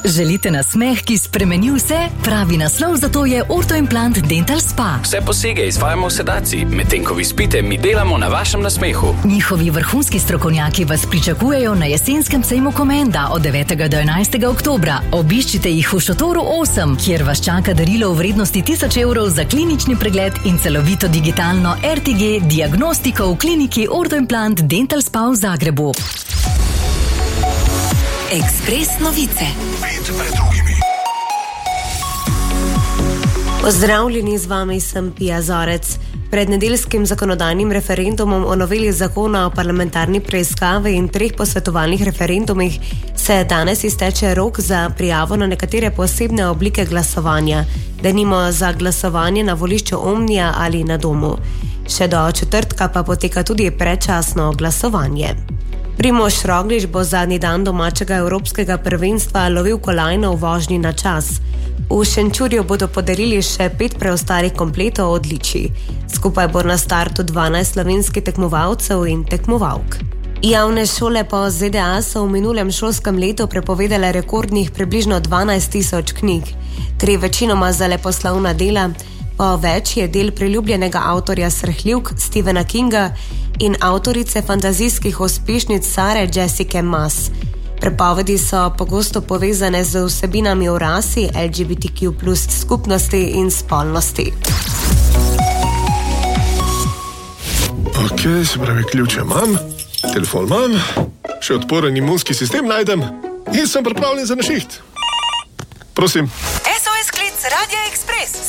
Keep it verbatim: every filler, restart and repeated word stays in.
Želite nasmeh, ki spremeni vse? Pravi naslov za to je Orthoimplant Dental Spa. Vse posege izvajamo v sedaciji, medtem ko vi spite, mi delamo na vašem nasmehu. Njihovi vrhunski strokovnjaki vas pričakujejo na jesenskem sejmu Komenda od devetega do enajstega oktobra. Obiščite jih v šotoru osem, kjer vas čaka darilo v vrednosti tisoč evrov za klinični pregled in celovito digitalno er te ge diagnostiko v kliniki Orthoimplant Dental Spa v Zagrebu. Ekspres novice. Pozdravljeni, z vami sem Pija Zorec. Pred nedeljskim zakonodajnim referendumom o noveli zakona o parlamentarni preiskavi in treh posvetovalnih referendumih se danes izteče rok za prijavo na nekatere posebne oblike glasovanja, denimo za glasovanje na volišču Omnija ali na domu. Še do četrtka pa poteka tudi predčasno glasovanje. Primož Roglič bo zadnji dan domačega evropskega prvenstva lovil kolajno v vožnji na čas. V Šenčurju bodo podarili še pet preostalih kompletov odličij. Skupaj bo na startu dvanajst slovenskih tekmovalcev in tekmovalk. Javne šole po zet de a so v minulem šolskem letu prepovedale rekordnih približno dvanajst tisoč knjig. Gre večinoma za leposlovna dela, po več je del priljubljenega avtorja srhljivk Stephena Kinga in avtorice fantazijskih uspešnic Sare Jessica Maas. Prepovedi so pogosto povezane z vsebinami o rasi, el ge be te kju plus skupnosti in spolnosti. Ok, se pravi, ključe imam, telefon imam, še odporen imunski sistem najdem in sem pripravljen za našiht. Prosim. es o es klic Radia Ekspres.